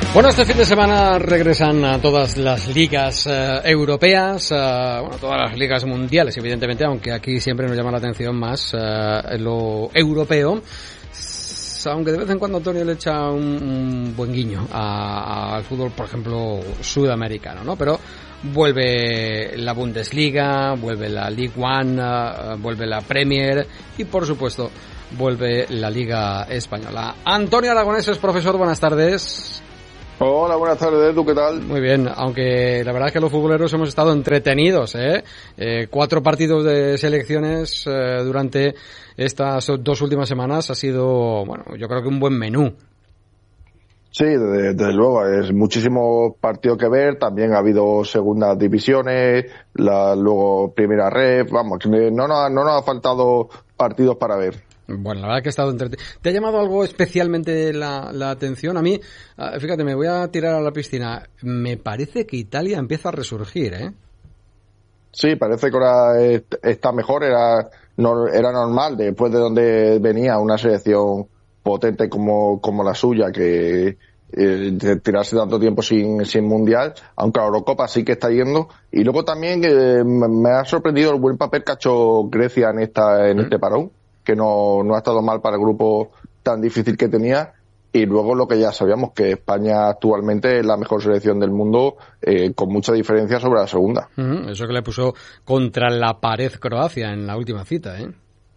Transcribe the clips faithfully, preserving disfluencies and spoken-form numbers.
Bueno, este fin de semana regresan a todas las ligas eh, europeas, eh, bueno, todas las ligas mundiales, evidentemente, aunque aquí siempre nos llama la atención más eh, lo europeo, aunque de vez en cuando Antonio le echa un, un buen guiño al fútbol, por ejemplo, sudamericano, ¿no? Pero vuelve la Bundesliga, vuelve la League One, uh, vuelve la Premier y, por supuesto, vuelve la Liga Española. Antonio Aragonés es profesor, buenas tardes. Hola, buenas tardes, ¿tú qué tal? Muy bien, aunque la verdad es que los futboleros hemos estado entretenidos, ¿eh? eh cuatro partidos de selecciones eh, durante estas dos últimas semanas ha sido, bueno, yo creo que un buen menú. Sí, desde, desde luego, es muchísimo partido que ver, también ha habido segundas divisiones, la, luego primera red, vamos, no nos, no nos ha faltado partidos para ver. Bueno, la verdad que ha estado entretenido. ¿Te ha llamado algo especialmente la, la atención? A mí, fíjate, me voy a tirar a la piscina. Me parece que Italia empieza a resurgir, ¿eh? Sí, parece que ahora está mejor, era, no, era normal, después de donde venía una selección potente como, como la suya, que eh, tirarse tanto tiempo sin, sin mundial, aunque la Eurocopa sí que está yendo. Y luego también eh, me ha sorprendido el buen papel que ha hecho Grecia en esta en ¿Mm? este parón, que no, no ha estado mal para el grupo tan difícil que tenía, y luego lo que ya sabíamos, que España actualmente es la mejor selección del mundo, eh, con mucha diferencia sobre la segunda. Uh-huh. Eso que le puso contra la pared Croacia en la última cita, ¿eh?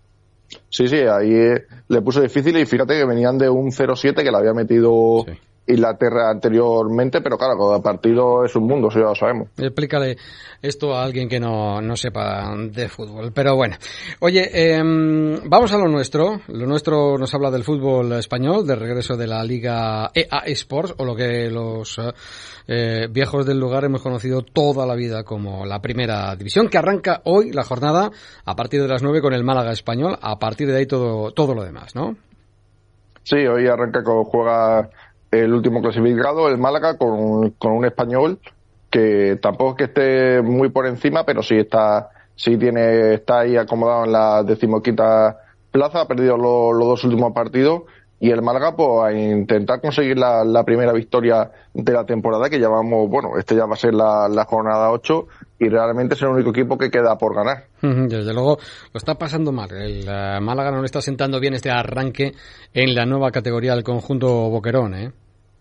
Sí, sí, ahí eh, le puso difícil, y fíjate que venían de un cero siete que le había metido... Sí. Inglaterra anteriormente, pero claro, cada partido es un mundo, eso ya lo sabemos. Explícale esto a alguien que no, no sepa de fútbol, pero bueno. Oye, eh, vamos a lo nuestro. Lo nuestro nos habla del fútbol español, del regreso de la Liga E A Sports, o lo que los eh, viejos del lugar hemos conocido toda la vida como la Primera División, que arranca hoy la jornada a partir de las nueve con el Málaga Español, a partir de ahí todo, todo lo demás, ¿no? Sí, hoy arranca con juega el último clasificado, el Málaga, con, con un Español que tampoco es que esté muy por encima, pero sí está sí tiene está ahí acomodado en la decimoquinta plaza, ha perdido lo, los dos últimos partidos, y el Málaga pues a intentar conseguir la, la primera victoria de la temporada, que llevamos, bueno, este ya va a ser la, la jornada ocho, y realmente es el único equipo que queda por ganar. Desde luego lo está pasando mal. El uh, Málaga no le está sentando bien este arranque en la nueva categoría del conjunto boquerón, ¿eh?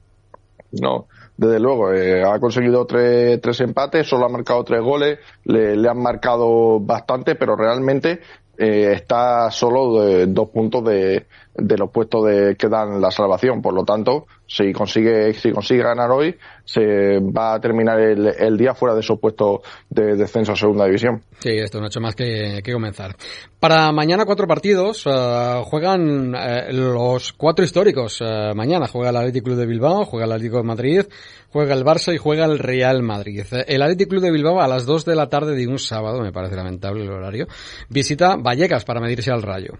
No, desde luego, eh, ha conseguido tres, tres empates, solo ha marcado tres goles, le, le han marcado bastante, pero realmente eh, está solo de, dos puntos de, de los puestos de, que dan la salvación. Por lo tanto, si consigue si consigue ganar hoy, se va a terminar el, el día fuera de esos puestos de descenso a segunda división. Sí, esto no ha hecho más que, que comenzar. Para mañana cuatro partidos, uh, juegan uh, los cuatro históricos. Uh, mañana juega el Athletic Club de Bilbao, juega el Atlético de Madrid, juega el Barça y juega el Real Madrid. El Athletic Club de Bilbao a las dos de la tarde de un sábado, me parece lamentable el horario, visita Vallecas para medirse al Rayo.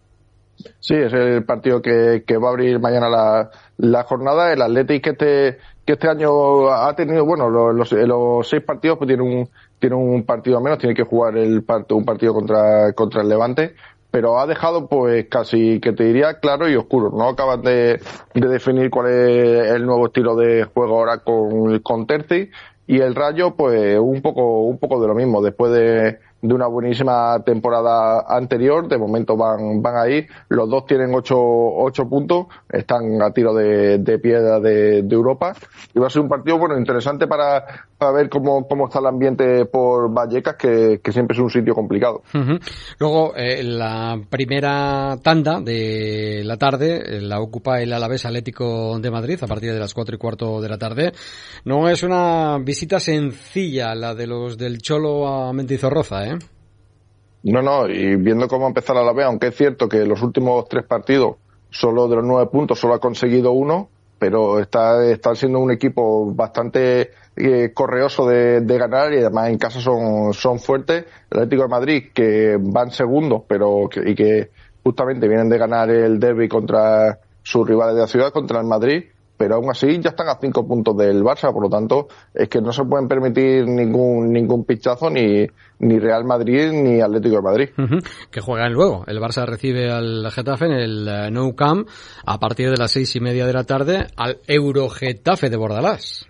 Sí, es el partido que, que va a abrir mañana la, la jornada. El Athletic que este, que este año ha tenido, bueno, los, los, los seis partidos pues tiene un, tiene un partido menos, tiene que jugar el part, un partido contra, contra el Levante, pero ha dejado pues casi, que te diría, claro y oscuro. No acaban de, de definir cuál es el nuevo estilo de juego ahora con, con Terzi, y el Rayo pues un poco, un poco de lo mismo, después de de una buenísima temporada anterior. De momento van van ahí, los dos tienen ocho ocho puntos, están a tiro de, de piedra de, de Europa, y va a ser un partido bueno interesante para, para ver cómo cómo está el ambiente por Vallecas, que, que siempre es un sitio complicado. Uh-huh. Luego eh, la primera tanda de la tarde eh, la ocupa el Alavés Atlético de Madrid a partir de las cuatro y cuarto de la tarde. No es una visita sencilla la de los del Cholo a Mendizorroza, ¿eh? No, no, y viendo cómo empezar a la vez, aunque es cierto que los últimos tres partidos, solo de los nueve puntos, solo ha conseguido uno, pero está, está siendo un equipo bastante eh, correoso de, de ganar, y además en casa son, son fuertes. El Atlético de Madrid, que van segundos, pero que, y que justamente vienen de ganar el derbi contra sus rivales de la ciudad, contra el Madrid, pero aún así ya están a cinco puntos del Barça, por lo tanto es que no se pueden permitir ningún ningún pinchazo ni ni Real Madrid ni Atlético de Madrid. Uh-huh. Que juegan luego. El Barça recibe al Getafe en el uh, Nou Camp a partir de las seis y media de la tarde al Eurogetafe de Bordalás.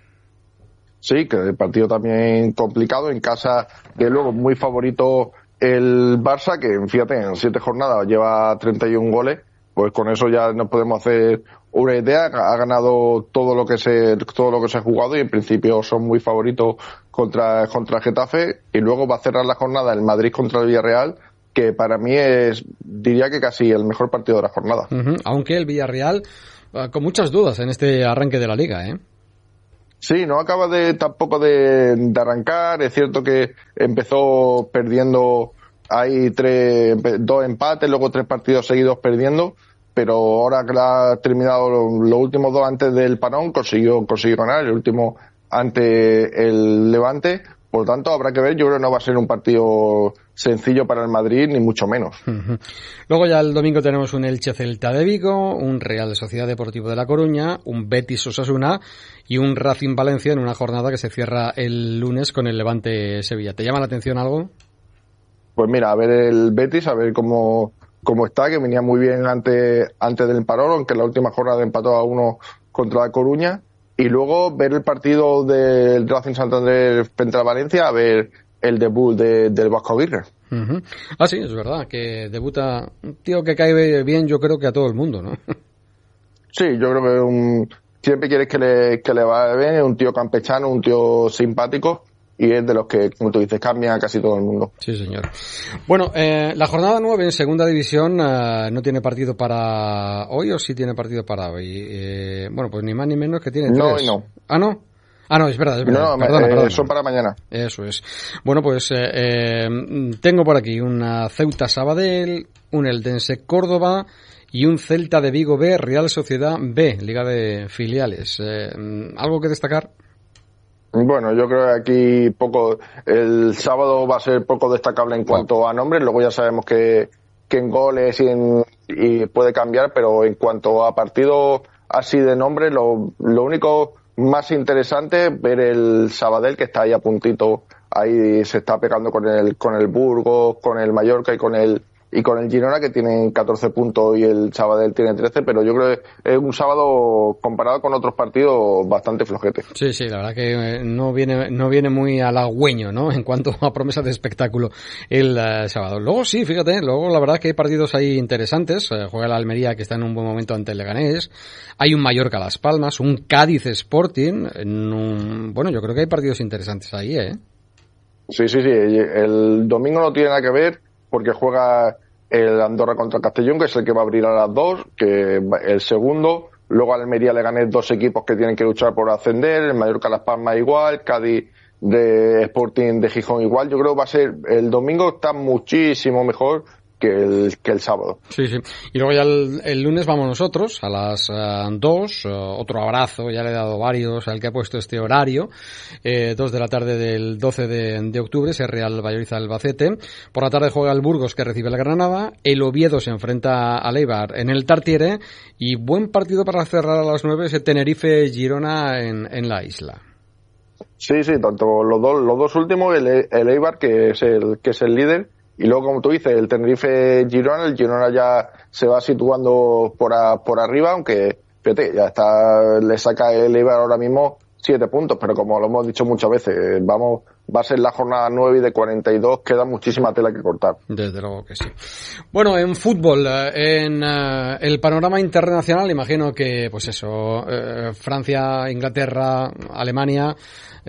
Sí, que el partido también complicado en casa, de luego muy favorito el Barça, que fíjate, en siete jornadas lleva treinta y un goles, pues con eso ya nos podemos hacer una idea. Ha ganado todo lo que se todo lo que se ha jugado y en principio son muy favoritos contra contra el Getafe, y luego va a cerrar la jornada el Madrid contra el Villarreal, que para mí es, diría que casi el mejor partido de la jornada. Uh-huh. Aunque el Villarreal uh, con muchas dudas en este arranque de la Liga, ¿eh? Sí, no acaba de tampoco de, de arrancar. Es cierto que empezó perdiendo ahí tres, dos empates, luego tres partidos seguidos perdiendo, pero ahora que ha terminado los, los últimos dos antes del parón, consiguió, consiguió ganar, el último ante el Levante. Por lo tanto, habrá que ver. Yo creo que no va a ser un partido sencillo para el Madrid, ni mucho menos. Uh-huh. Luego ya el domingo tenemos un Elche Celta de Vigo, un Real Sociedad Deportivo de La Coruña, un Betis Osasuna y un Racing Valencia en una jornada que se cierra el lunes con el Levante Sevilla. ¿Te llama la atención algo? Pues mira, a ver el Betis, a ver cómo, cómo está, que venía muy bien antes, antes del parón, aunque en la última jornada empató a uno contra La Coruña. Y luego ver el partido del Racing Santander frente a Valencia, a ver el debut de, del Vasco Aguirre. Uh-huh. Ah, sí, es verdad, que debuta un tío que cae bien, yo creo que a todo el mundo, ¿no? Sí, yo creo que un, siempre quieres que le, que le vaya bien, es un tío campechano, un tío simpático, y es de los que, como tú dices, cambia a casi todo el mundo. Sí, señor. Bueno, eh, la jornada nueve en segunda división eh, no tiene partido para hoy, o sí tiene partido para hoy. Eh, bueno, pues ni más ni menos que tiene tres. No, no. Ah, ¿no? Ah, no, es verdad, es verdad. No, perdona, eh, perdona. son para mañana. Eso es. Bueno, pues eh, eh, tengo por aquí una Ceuta Sabadell, un Eldense Córdoba y un Celta de Vigo B, Real Sociedad B, Liga de Filiales. Eh, ¿Algo que destacar? Bueno, yo creo que aquí poco, el sábado va a ser poco destacable en cuanto a nombres, luego ya sabemos que, que en goles y, en, y puede cambiar, pero en cuanto a partidos así de nombres, lo, lo único más interesante es ver el Sabadell, que está ahí a puntito, ahí se está pegando con el, con el Burgos, con el Mallorca y con el, y con el Girona, que tienen catorce puntos y el Sabadell tiene trece, pero yo creo que es un sábado comparado con otros partidos bastante flojete. Sí, sí, la verdad que no viene no viene muy halagüeño, ¿no? En cuanto a promesas de espectáculo el uh, sábado. Luego sí, fíjate, luego la verdad que hay partidos ahí interesantes. Uh, juega el Almería, que está en un buen momento ante el Leganés. Hay un Mallorca Las Palmas, un Cádiz Sporting. En un... Bueno, yo creo que hay partidos interesantes ahí, ¿eh? Sí, sí, sí. El domingo no tiene nada que ver porque juega el Andorra contra Castellón, que es el que va a abrir a las dos, que el segundo. Luego al Almería le gané dos equipos que tienen que luchar por ascender, el Mallorca Las Palmas igual, Cádiz de Sporting de Gijón igual. Yo creo que va a ser, el domingo está muchísimo mejor que el, que el sábado. Sí, sí. Y luego ya el, el lunes vamos nosotros a las uh, dos, uh, otro abrazo, ya le he dado varios al que ha puesto este horario, eh, dos de la tarde del doce de, de octubre, ese Real Valladolid Albacete. Por la tarde juega el Burgos, que recibe la Granada, el Oviedo se enfrenta al Eibar en el Tartiere, y buen partido para cerrar a las nueve, ese Tenerife Girona en, en la isla. Sí, sí, tanto los dos, los dos últimos, el, el Eibar, que es el, que es el líder, y luego, como tú dices, el Tenerife-Girona, el Girona ya se va situando por, a, por arriba, aunque, fíjate, ya está, le saca el Eibar ahora mismo siete puntos, pero como lo hemos dicho muchas veces, vamos, va a ser la jornada nueve y de cuarenta y dos queda muchísima tela que cortar. Desde luego que sí. Bueno, en fútbol, en uh, el panorama internacional, imagino que, pues eso, eh, Francia, Inglaterra, Alemania,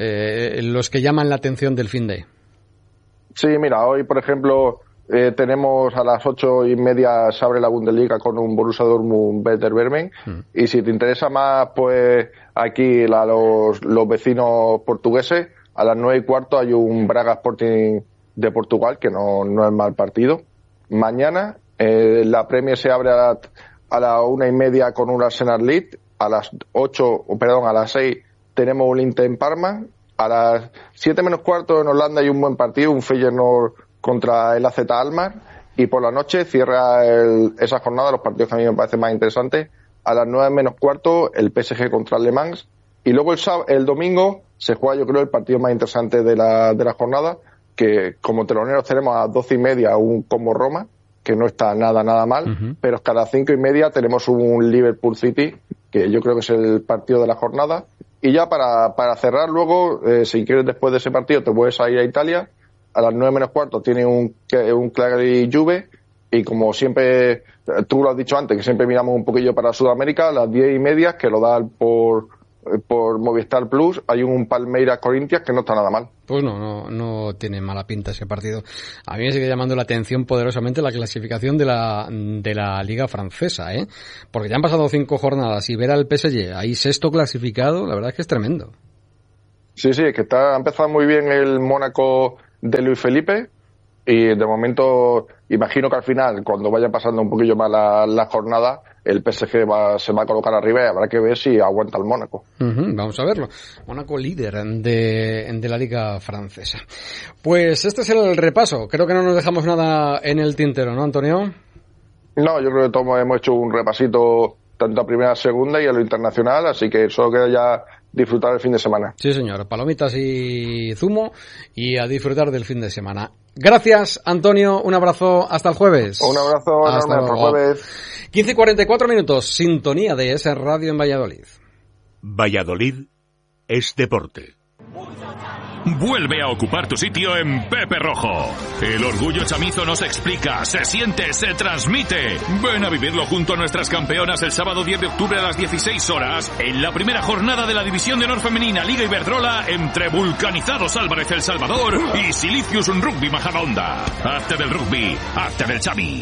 eh, los que llaman la atención del fin de. Sí, mira, hoy, por ejemplo, eh, tenemos a las ocho y media se abre la Bundesliga con un Borussia Dortmund Werder Bremen. Mm. Y si te interesa más, pues aquí la, los, los vecinos portugueses, a las nueve y cuarto hay un Braga Sporting de Portugal, que no, no es mal partido. Mañana eh, la Premier se abre a la, a la una y media con un Arsenal Leeds. A las ocho, perdón, a las seis tenemos un Inter en Parma. A las siete menos cuarto en Holanda hay un buen partido, un Feyenoord contra el A Z Alkmaar, y por la noche cierra el, esa jornada, los partidos que a mí me parecen más interesantes, a las nueve menos cuarto el P S G contra el Le Mans. Y luego el, sábado, el domingo se juega, yo creo, el partido más interesante de la, de la jornada, que como teloneros tenemos a doce y media un Como Roma, que no está nada, nada mal, uh-huh. pero cada cinco y media tenemos un Liverpool City, que yo creo que es el partido de la jornada. Y ya para, para cerrar luego, eh, si quieres después de ese partido te puedes ir a Italia, a las nueve menos cuarto tiene un, un Cagliari Juve, y como siempre, tú lo has dicho antes, que siempre miramos un poquillo para Sudamérica, a las diez y media, que lo dan por, por Movistar Plus, hay un Palmeiras Corinthians que no está nada mal. Pues no, no, no tiene mala pinta ese partido. A mí me sigue llamando la atención poderosamente la clasificación de la, de la Liga Francesa, ¿eh? Porque ya han pasado cinco jornadas y ver al P S G ahí sexto clasificado, la verdad es que es tremendo. Sí, sí, es que está, ha empezado muy bien el Mónaco de Luis Felipe, y de momento imagino que al final, cuando vaya pasando un poquillo más la, la jornada, el P S G va, se va a colocar arriba y habrá que ver si aguanta el Mónaco. Uh-huh, vamos a verlo. Mónaco líder de, de la Liga Francesa. Pues este es el repaso. Creo que no nos dejamos nada en el tintero, ¿no, Antonio? No, yo creo que todos hemos hecho un repasito tanto a primera, segunda y a lo internacional, así que solo queda ya disfrutar el fin de semana. Sí, señor. Palomitas y zumo y a disfrutar del fin de semana. Gracias, Antonio. Un abrazo. Hasta el jueves. Un abrazo hasta enorme. Hasta el jueves. quince y cuarenta y cuatro minutos. Sintonía de ese radio en Valladolid. Valladolid es deporte. Vuelve a ocupar tu sitio en Pepe Rojo. El orgullo chamizo no se explica, se siente, se transmite. Ven a vivirlo junto a nuestras campeonas el sábado diez de octubre a las dieciséis horas en la primera jornada de la División de Honor Femenina Liga Iberdrola entre Vulcanizados Álvarez El Salvador y Silicius Rugby Majadahonda. Hazte del rugby, hazte del chami.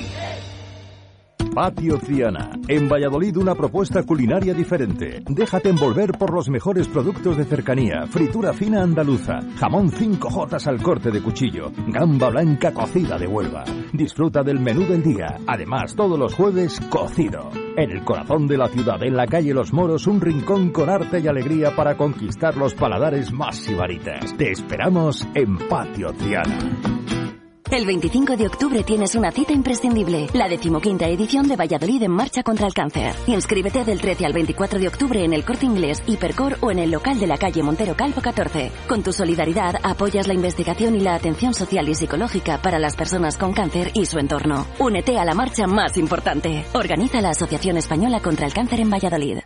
Patio Triana. En Valladolid una propuesta culinaria diferente. Déjate envolver por los mejores productos de cercanía. Fritura fina andaluza. Jamón cinco jotas al corte de cuchillo. Gamba blanca cocida de Huelva. Disfruta del menú del día. Además, todos los jueves, cocido. En el corazón de la ciudad, en la calle Los Moros, un rincón con arte y alegría para conquistar los paladares más sibaritas. Te esperamos en Patio Triana. El veinticinco de octubre tienes una cita imprescindible, la decimoquinta edición de Valladolid en Marcha contra el Cáncer. Inscríbete del trece al veinticuatro de octubre en el Corte Inglés, Hipercor o en el local de la calle Montero Calvo catorce. Con tu solidaridad apoyas la investigación y la atención social y psicológica para las personas con cáncer y su entorno. Únete a la marcha más importante. Organiza la Asociación Española contra el Cáncer en Valladolid.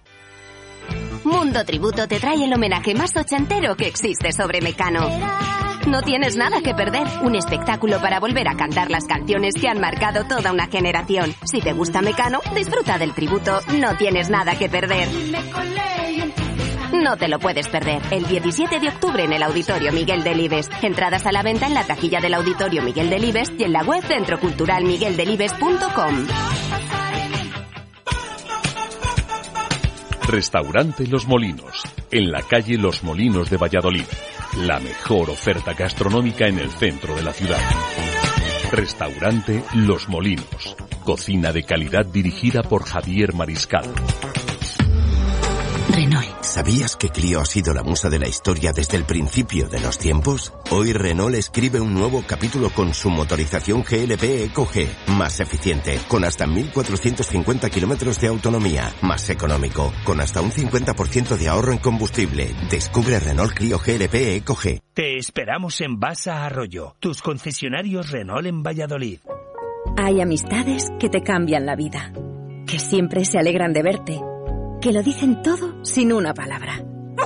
Mundo Tributo te trae el homenaje más ochentero que existe sobre Mecano. No tienes nada que perder, un espectáculo para volver a cantar las canciones que han marcado toda una generación. Si te gusta Mecano, disfruta del tributo, no tienes nada que perder. No te lo puedes perder, el diecisiete de octubre en el Auditorio Miguel Delibes. Entradas a la venta en la taquilla del Auditorio Miguel Delibes y en la web centro cultural miguel delibes punto com. Restaurante Los Molinos, en la calle Los Molinos de Valladolid. La mejor oferta gastronómica en el centro de la ciudad. Restaurante Los Molinos. Cocina de calidad dirigida por Javier Mariscal. Renault. ¿Sabías que Clio ha sido la musa de la historia desde el principio de los tiempos? Hoy Renault escribe un nuevo capítulo con su motorización G L P Eco G, más eficiente, con hasta mil cuatrocientos cincuenta kilómetros de autonomía, más económico, con hasta un cincuenta por ciento de ahorro en combustible. Descubre Renault Clio G L P Eco G. Te esperamos en Basa Arroyo, tus concesionarios Renault en Valladolid. Hay amistades que te cambian la vida, que siempre se alegran de verte, que lo dicen todo sin una palabra.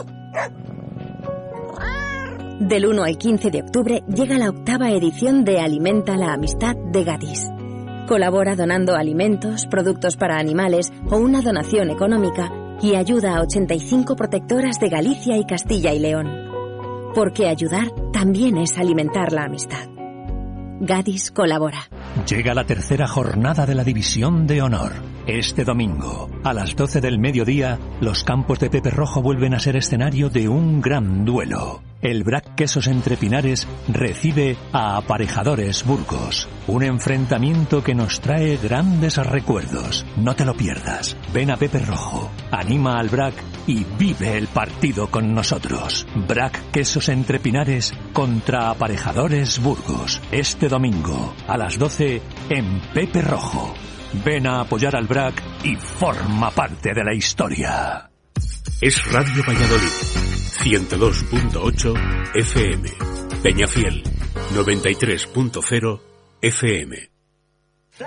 Del uno al quince de octubre llega la octava edición de Alimenta la Amistad de Gadis. Colabora donando alimentos, productos para animales o una donación económica y ayuda a ochenta y cinco protectoras de Galicia y Castilla y León. Porque ayudar también es alimentar la amistad. Gadis colabora. Llega la tercera jornada de la División de Honor. Este domingo, a las doce del mediodía, los campos de Pepe Rojo vuelven a ser escenario de un gran duelo. El Brac Quesos Entre Pinares recibe a Aparejadores Burgos. Un enfrentamiento que nos trae grandes recuerdos. No te lo pierdas. Ven a Pepe Rojo, anima al Brac y vive el partido con nosotros. Brac Quesos Entre Pinares contra Aparejadores Burgos. Este domingo, a las doce, en Pepe Rojo. Ven a apoyar al B R A C y forma parte de la historia. Es Radio Valladolid, ciento dos punto ocho F M. Peñafiel, noventa y tres punto cero F M.